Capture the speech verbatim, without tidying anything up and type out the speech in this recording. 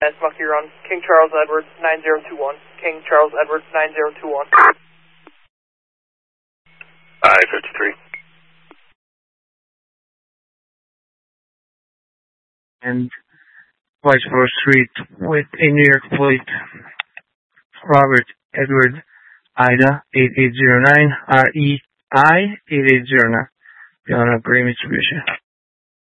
That's Monkey Run, King Charles Edward nine zero two one, King Charles Edward nine zero two one. I fifty-three. And Whitesboro Street with a New York plate, Robert Edward Ida eight eight zero nine, R E I eight eight zero nine. Beyond Upgrade Mitsubishi.